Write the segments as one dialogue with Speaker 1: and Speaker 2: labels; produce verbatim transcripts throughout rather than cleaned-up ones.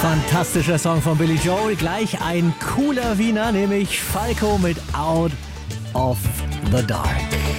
Speaker 1: Fantastischer Song von Billy Joel. Gleich ein cooler Wiener, nämlich Falco mit Out of the Dark.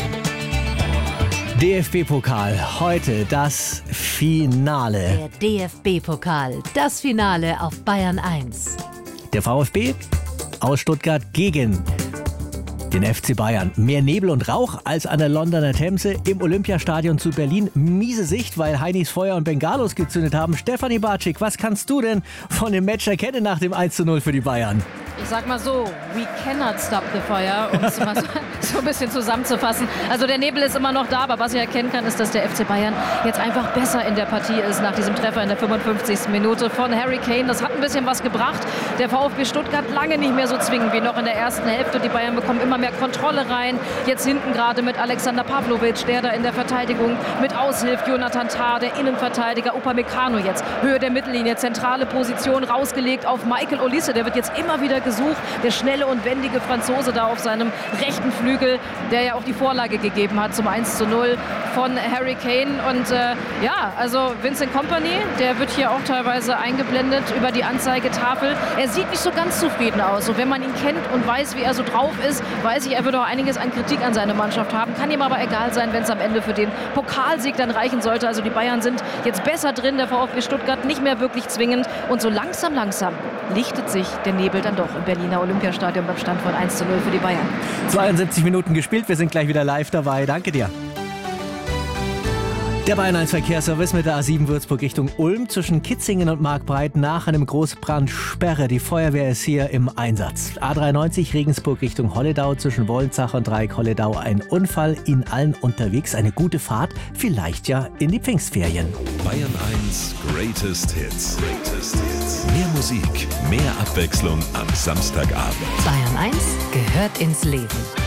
Speaker 1: D F B-Pokal, heute das Finale.
Speaker 2: Der D F B-Pokal, das Finale auf Bayern eins.
Speaker 1: Der VfB aus Stuttgart gegen den F C Bayern. Mehr Nebel und Rauch als an der Londoner Themse im Olympiastadion zu Berlin. Miese Sicht, weil Heinis Feuer und Bengalos gezündet haben. Stefanie Bartschik, was kannst du denn von dem Match erkennen nach dem eins zu null für die Bayern?
Speaker 3: Ich sag mal so, we cannot stop the fire, um es mal so, so ein bisschen zusammenzufassen. Also der Nebel ist immer noch da, aber was ich erkennen kann, ist, dass der F C Bayern jetzt einfach besser in der Partie ist nach diesem Treffer in der fünfundfünfzigsten Minute von Harry Kane. Das hat ein bisschen was gebracht. Der VfB Stuttgart lange nicht mehr so zwingend wie noch in der ersten Hälfte. Die Bayern bekommen immer mehr Kontrolle rein. Jetzt hinten gerade mit Alexander Pavlovic, der da in der Verteidigung mit aushilft. Jonathan Tah, der Innenverteidiger. Upamecano jetzt, Höhe der Mittellinie, zentrale Position, rausgelegt auf Michael Olise. Der wird jetzt immer wieder gesucht. Der schnelle und wendige Franzose da auf seinem rechten Flügel, der ja auch die Vorlage gegeben hat zum eins zu null von Harry Kane. Und äh, ja, also Vincent Kompany, der wird hier auch teilweise eingeblendet über die Anzeigetafel. Er sieht nicht so ganz zufrieden aus. Und wenn man ihn kennt und weiß, wie er so drauf ist, weiß ich, er wird auch einiges an Kritik an seine Mannschaft haben. Kann ihm aber egal sein, wenn es am Ende für den Pokalsieg dann reichen sollte. Also die Bayern sind jetzt besser drin, der VfB Stuttgart nicht mehr wirklich zwingend. Und so langsam, langsam lichtet sich der Nebel dann doch im Berliner Olympiastadion beim Stand von eins zu null für die Bayern.
Speaker 1: zweiundsiebzig Minuten gespielt, wir sind gleich wieder live dabei. Danke dir. Der Bayern eins Verkehrsservice mit der A sieben Würzburg Richtung Ulm zwischen Kitzingen und Markbreit nach einem Großbrand Sperre. Die Feuerwehr ist hier im Einsatz. A dreiundneunzig Regensburg Richtung Holledau zwischen Wollenzach und Dreieck Holledau. Ein Unfall, Ihnen allen unterwegs. Eine gute Fahrt, vielleicht ja in die Pfingstferien.
Speaker 4: Bayern eins Greatest Hits. Greatest Hits. Mehr Musik, mehr Abwechslung am Samstagabend.
Speaker 2: Bayern eins gehört ins Leben.